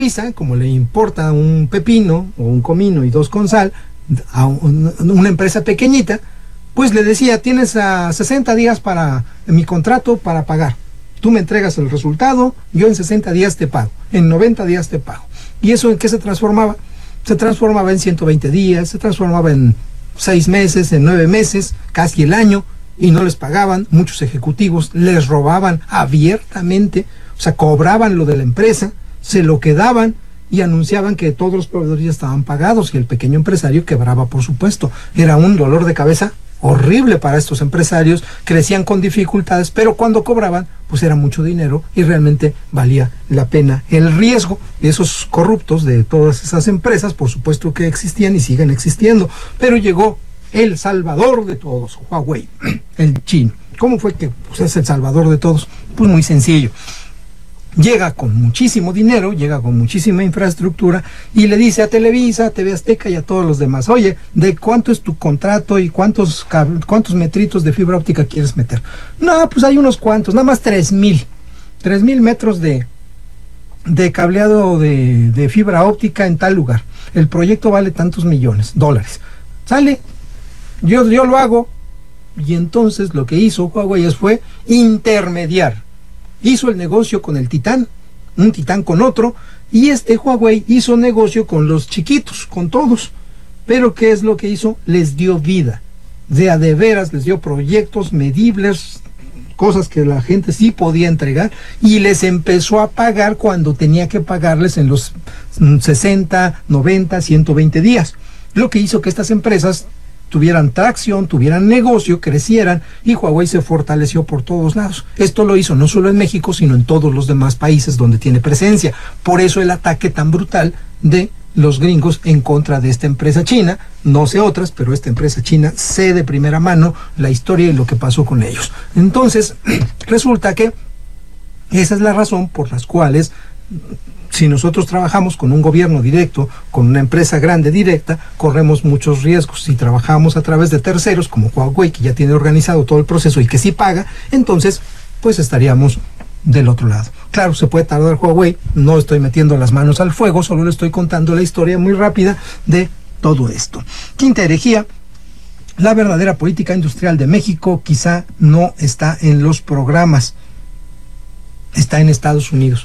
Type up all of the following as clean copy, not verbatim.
Televisa, como le importa un pepino o un comino y 2 con sal a una empresa pequeñita, pues le decía, tienes a 60 días para mi contrato para pagar. Tú me entregas el resultado, yo en 60 días te pago, en 90 días te pago. ¿Y eso en qué se transformaba? Se transformaba en 120 días, se transformaba en 6 meses, en 9 meses, casi el año, y no les pagaban. Muchos ejecutivos les robaban abiertamente, o sea, cobraban lo de la empresa, se lo quedaban y anunciaban que todos los proveedores ya estaban pagados y el pequeño empresario quebraba, por supuesto. Era un dolor de cabeza horrible para estos empresarios, crecían con dificultades, pero cuando cobraban, pues era mucho dinero y realmente valía la pena el riesgo. Esos corruptos de todas esas empresas, por supuesto que existían y siguen existiendo, pero llegó el salvador de todos, Huawei, el chino. ¿Cómo fue que es el salvador de todos? Pues muy sencillo. Llega con muchísimo dinero, llega con muchísima infraestructura y le dice a Televisa, a TV Azteca y a todos los demás, oye, ¿de cuánto es tu contrato y cuántos metritos de fibra óptica quieres meter? No, pues hay unos cuantos, nada más 3,000 metros de cableado de fibra óptica en tal lugar. El proyecto vale tantos millones de dólares. Sale, yo lo hago. Y entonces lo que hizo Huawei fue intermediar. Hizo el negocio con el titán, un titán con otro, y Huawei hizo negocio con los chiquitos, con todos. Pero ¿qué es lo que hizo? Les dio vida. De veras les dio proyectos medibles, cosas que la gente sí podía entregar, y les empezó a pagar cuando tenía que pagarles en los 60, 90, 120 días. Lo que hizo que estas empresas tuvieran tracción, tuvieran negocio, crecieran, y Huawei se fortaleció por todos lados. Esto lo hizo no solo en México, sino en todos los demás países donde tiene presencia. Por eso el ataque tan brutal de los gringos en contra de esta empresa china. No sé otras, pero esta empresa china sé de primera mano la historia y lo que pasó con ellos. Entonces, resulta que esa es la razón por las cuales, si nosotros trabajamos con un gobierno directo, con una empresa grande directa, corremos muchos riesgos. Si trabajamos a través de terceros, como Huawei, que ya tiene organizado todo el proceso y que sí paga, entonces, pues estaríamos del otro lado. Claro, se puede tardar Huawei, no estoy metiendo las manos al fuego, solo le estoy contando la historia muy rápida de todo esto. Quinta herejía: la verdadera política industrial de México quizá no está en los programas, está en Estados Unidos.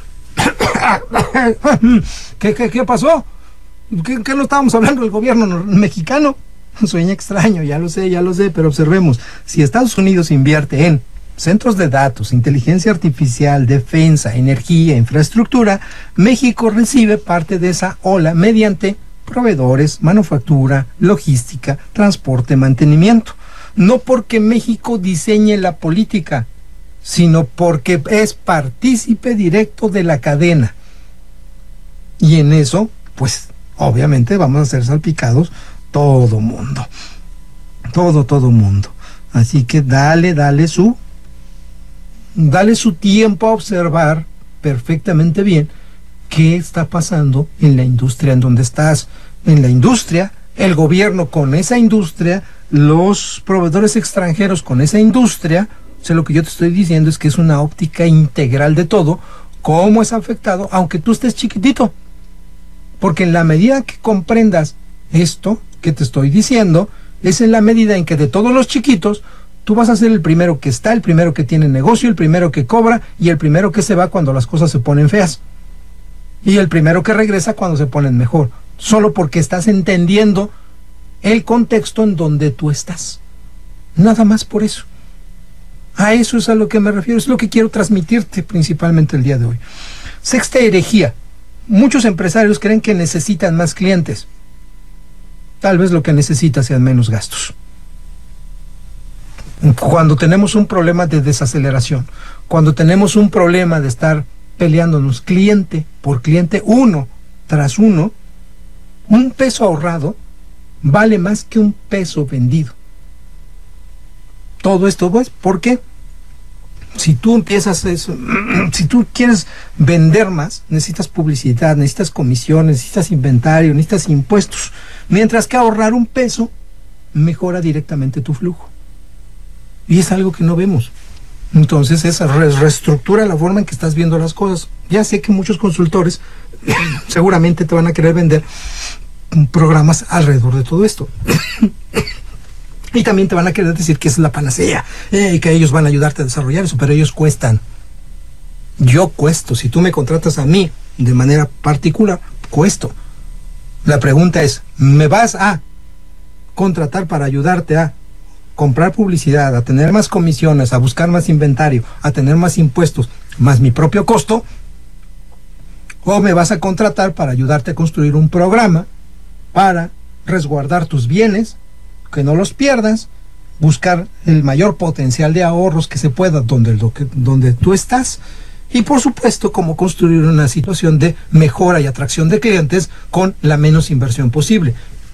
¿Qué pasó? ¿Qué no estábamos hablando del gobierno mexicano? Sueña extraño, ya lo sé, pero observemos. Si Estados Unidos invierte en centros de datos, inteligencia artificial, defensa, energía, infraestructura, México recibe parte de esa ola mediante proveedores, manufactura, logística, transporte, mantenimiento. No porque México diseñe la política, sino porque es partícipe directo de la cadena. Y en eso, pues, obviamente vamos a ser salpicados todo mundo. Todo mundo. Así que dale su tiempo a observar perfectamente bien qué está pasando en la industria en donde estás. En la industria, el gobierno con esa industria, los proveedores extranjeros con esa industria. O sea, lo que yo te estoy diciendo es que es una óptica integral de todo, cómo es afectado, aunque tú estés chiquitito. Porque en la medida que comprendas esto que te estoy diciendo, es en la medida en que de todos los chiquitos, tú vas a ser el primero que está, el primero que tiene negocio, el primero que cobra y el primero que se va cuando las cosas se ponen feas. Y el primero que regresa cuando se ponen mejor. Solo porque estás entendiendo el contexto en donde tú estás. Nada más por eso. A eso es a lo que me refiero, es lo que quiero transmitirte principalmente el día de hoy. Sexta herejía: muchos empresarios creen que necesitan más clientes. Tal vez lo que necesitan sean menos gastos. Cuando tenemos un problema de desaceleración, cuando tenemos un problema de estar peleándonos cliente por cliente, uno tras uno, un peso ahorrado vale más que un peso vendido. Todo esto, pues, porque si tú empiezas eso, si tú quieres vender más, necesitas publicidad, necesitas comisiones, necesitas inventario, necesitas impuestos, mientras que ahorrar un peso mejora directamente tu flujo. Y es algo que no vemos. Entonces esa reestructura la forma en que estás viendo las cosas. Ya sé que muchos consultores seguramente te van a querer vender programas alrededor de todo esto. Y también te van a querer decir que es la panacea, que ellos van a ayudarte a desarrollar eso, pero ellos cuestan. Yo cuesto. Si tú me contratas a mí de manera particular, cuesto. La pregunta es, ¿me vas a contratar para ayudarte a comprar publicidad, a tener más comisiones, a buscar más inventario, a tener más impuestos, más mi propio costo? ¿O me vas a contratar para ayudarte a construir un programa para resguardar tus bienes, que no los pierdas, buscar el mayor potencial de ahorros que se pueda donde tú estás, y por supuesto cómo construir una situación de mejora y atracción de clientes con la menos inversión posible?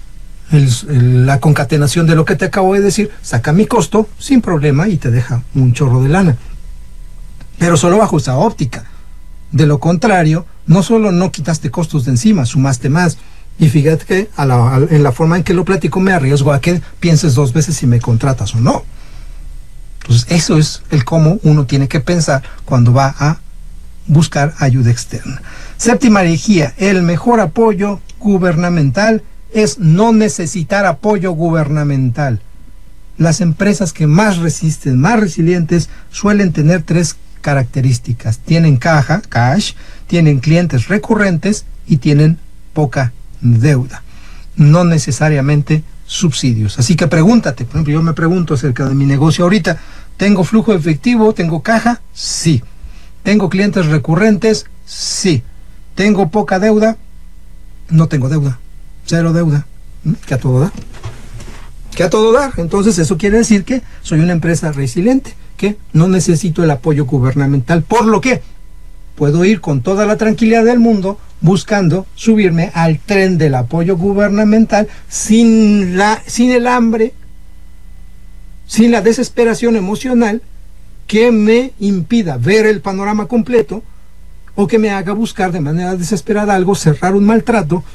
La concatenación de lo que te acabo de decir saca mi costo sin problema y te deja un chorro de lana, pero solo bajo esa óptica. De lo contrario, no solo no quitaste costos de encima, sumaste más. Y fíjate que en la forma en que lo platico me arriesgo a que pienses dos veces si me contratas o no. Entonces eso es el cómo uno tiene que pensar cuando va a buscar ayuda externa. Séptima herejía: el mejor apoyo gubernamental es no necesitar apoyo gubernamental. Las empresas que más resisten, más resilientes, suelen tener tres características: tienen cash, tienen clientes recurrentes y tienen poca deuda, no necesariamente subsidios. Así que pregúntate, por ejemplo, yo me pregunto acerca de mi negocio ahorita: ¿tengo flujo de efectivo? ¿Tengo caja? Sí. ¿Tengo clientes recurrentes? Sí. ¿Tengo poca deuda? No tengo deuda, cero deuda. ¿Que a todo da? ¿Que a todo da? Entonces eso quiere decir que soy una empresa resiliente, que no necesito el apoyo gubernamental, por lo que puedo ir con toda la tranquilidad del mundo buscando subirme al tren del apoyo gubernamental sin el hambre, sin la desesperación emocional que me impida ver el panorama completo o que me haga buscar de manera desesperada algo, cerrar un maltrato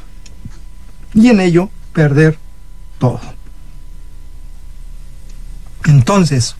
y en ello perder todo. Entonces,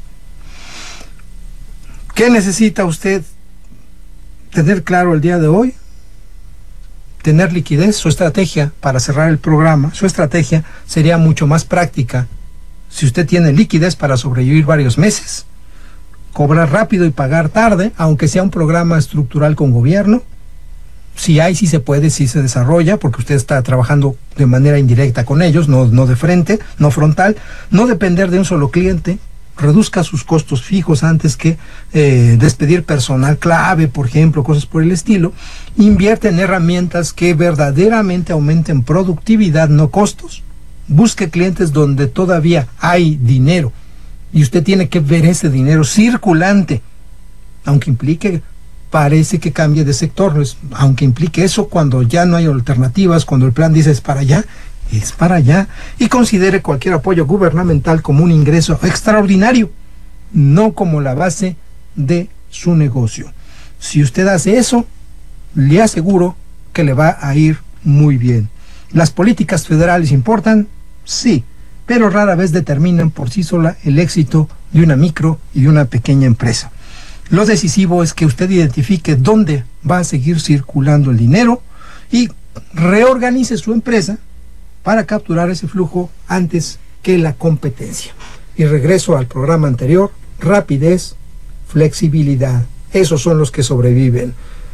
¿qué necesita usted tener claro el día de hoy? Tener liquidez. Su estrategia para cerrar el programa, su estrategia sería mucho más práctica si usted tiene liquidez para sobrevivir varios meses, cobrar rápido y pagar tarde, aunque sea un programa estructural con gobierno. Si hay, si se puede, si se desarrolla, porque usted está trabajando de manera indirecta con ellos, no de frente, no frontal. No depender de un solo cliente. Reduzca sus costos fijos antes que despedir personal clave, por ejemplo, cosas por el estilo. Invierte en herramientas que verdaderamente aumenten productividad, no costos. Busque clientes donde todavía hay dinero y usted tiene que ver ese dinero circulante, aunque implique, parece que cambie de sector, aunque implique eso, cuando ya no hay alternativas, cuando el plan dice es para allá, es para allá. Y considere cualquier apoyo gubernamental como un ingreso extraordinario, no como la base de su negocio. Si usted hace eso, le aseguro que le va a ir muy bien. ¿Las políticas federales importan? Sí, pero rara vez determinan por sí sola el éxito de una micro y de una pequeña empresa. Lo decisivo es que usted identifique dónde va a seguir circulando el dinero y reorganice su empresa para capturar ese flujo antes que la competencia. Y regreso al programa anterior: rapidez, flexibilidad. Esos son los que sobreviven.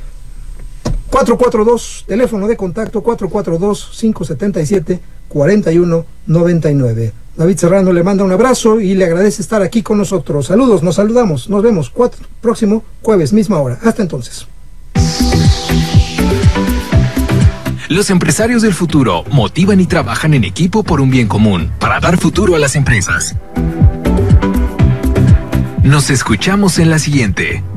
442, teléfono de contacto 442-577-4199. David Serrano le manda un abrazo y le agradece estar aquí con nosotros. Saludos, nos saludamos, nos vemos próximo jueves, misma hora. Hasta entonces. Los empresarios del futuro motivan y trabajan en equipo por un bien común, para dar futuro a las empresas. Nos escuchamos en la siguiente.